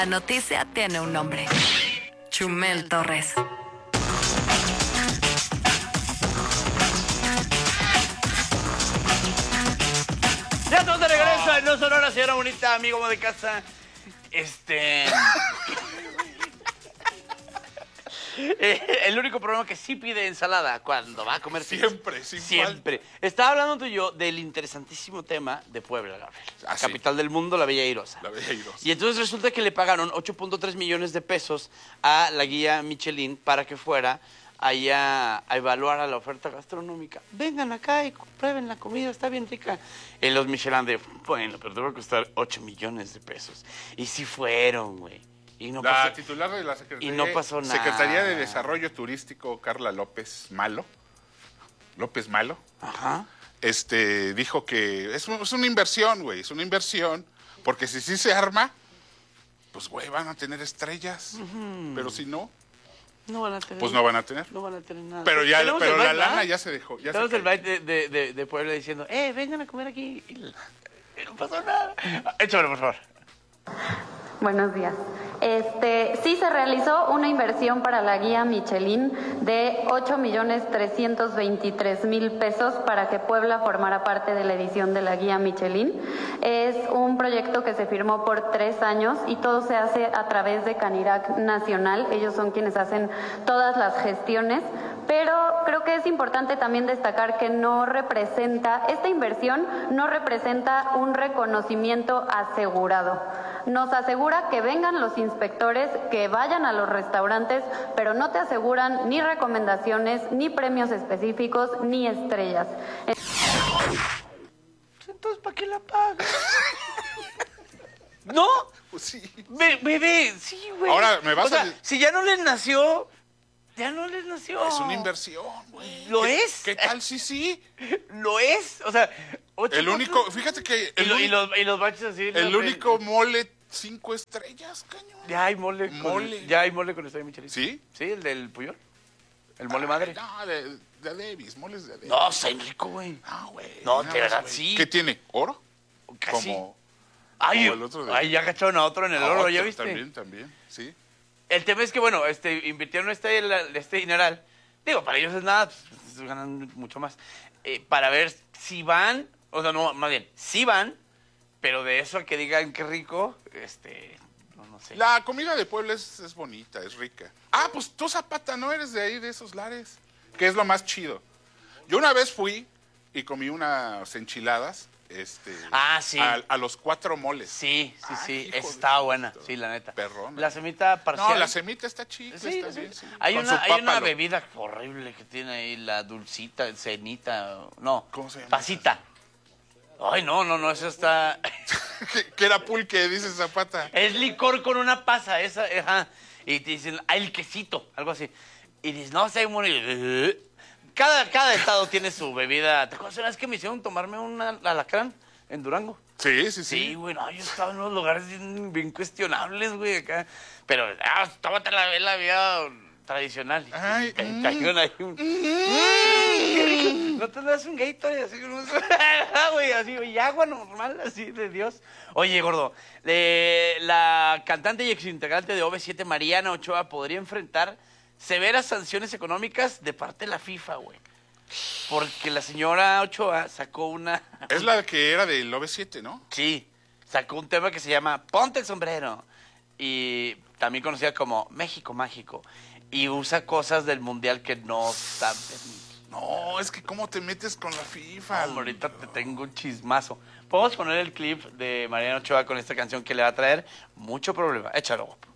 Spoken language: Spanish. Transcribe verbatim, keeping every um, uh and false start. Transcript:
La noticia tiene un nombre. Chumel Torres. Ya estamos de regreso en No Sonora, señora bonita, amigo de casa. Este... Eh, el único problema que sí pide ensalada cuando va a comer pizza. Siempre, sin Siempre. Estaba hablando tú y yo del interesantísimo tema de Puebla, Gabriel. Ah, sí. Capital del mundo, la Bella Airosa. La Bella Airosa. Y entonces resulta que le pagaron ocho punto tres millones de pesos a la guía Michelin para que fuera allá a evaluar a la oferta gastronómica. Vengan acá y prueben la comida, está bien rica. Y los Michelin de, bueno, pero te va a costar ocho millones de pesos. Y sí fueron, güey. Y no la pasó, titular de la Secretaría, y no pasó nada. Secretaría de Desarrollo Turístico, Carla López Malo, López Malo, Ajá. este, dijo que es, un, es una inversión, güey, es una inversión, porque si sí se arma, pues, güey, van a tener estrellas, uh-huh. Pero si no, no van a tener, pues no van a tener. No van a tener nada. Pero, ya, pero la bite, lana ¿verdad? ya se dejó. Ya Tenemos se el bite de, de, de, de Puebla diciendo, eh, vengan a comer aquí. Y no pasó nada. Échame, por favor. Buenos días. Este, sí se realizó una inversión para la guía Michelin de ocho millones trescientos veintitrés mil pesos para que Puebla formara parte de la edición de la guía Michelin. Es un proyecto que se firmó por tres años y todo se hace a través de Canirac Nacional. Ellos son quienes hacen todas las gestiones. Pero creo que es importante también destacar que no representa, esta inversión no representa un reconocimiento asegurado. Nos asegura que vengan los inspectores, que vayan a los restaurantes, pero no te aseguran ni recomendaciones, ni premios específicos, ni estrellas. Entonces, ¿para qué la pagas? ¿No? Pues sí. Be bebé, sí, güey. Ahora, me vas o sea, a... si ya no les nació... Ya no les nació. Es una inversión, güey. ¿Lo ¿Qué, es? ¿Qué tal? Sí, sí. ¿Lo es? O sea, ocho El único, fíjate que... Y, El lo, único, y, los, y los baches así. El no, único mole cinco estrellas, cañón. Ya hay mole. Mole. Con, ya hay mole con estrella Michelin. ¿Sí? Sí, el del Puyol. El mole madre. No, de, de Davis, moles de Davis. No, está rico, güey. No, güey. No, no, de verdad, güey. sí. ¿Qué tiene? ¿Oro? Casi. Como, ay, como el otro de... ay, ya cacharon a otro en el a oro, otro, ¿ya viste? También, también, sí. El tema es que, bueno, este, invirtieron este, este dineral. Digo, para ellos es nada, pues, ganan mucho más. Eh, para ver si van, o sea, no, más bien, si van, pero de eso a que digan qué rico, este, no, no sé. La comida de Puebla es, es bonita, es rica. Ah, pues tú, Zapata, no eres de ahí, de esos lares, que es lo más chido. Yo una vez fui y comí unas enchiladas, este, ah, sí. a, a los cuatro moles. Sí, sí, Ay, sí, hijo está de buena, puto. sí, la neta. Perrón. La semita parcial. No, la semita está chica, sí, está sí. bien, sí. Hay, Con una, su hay una pápalo. bebida horrible que tiene ahí, la dulcita, cenita, no. ¿Cómo se llama? Pasita. Ay, no, no, no, eso está... que, que era pulque, dice Zapata. Es licor con una pasa, esa, ajá. Y te dicen, ah, el quesito, algo así. Y dices, no, sé, muy... Cada, cada estado tiene su bebida. ¿Te acuerdas una vez que me hicieron tomarme un alacrán en Durango? Sí, sí, sí. Sí, güey, no, yo estaba en unos lugares bien, bien cuestionables, güey, acá. Pero, ah, tómate la, la vida tradicional. Ay, Ca- mm, cayeron ahí un... Mm, no te das un Gatorade así, no sé. güey, así, y agua normal, así, de Dios. Oye, gordo, eh, la cantante y exintegrante de O V siete, Mariana Ochoa, podría enfrentar severas sanciones económicas de parte de la FIFA, güey. Porque la señora Ochoa sacó una... Es la que era del O V siete, ¿no? Sí, sacó un tema que se llama Ponte el sombrero. Y también conocida como México Mágico. Y usa cosas del mundial que no están permitidas. No, es que cómo te metes con la FIFA. No, ahorita te tengo un chismazo. Podemos poner el clip de Mariana Ochoa con esta canción que le va a traer mucho problema. Échalo.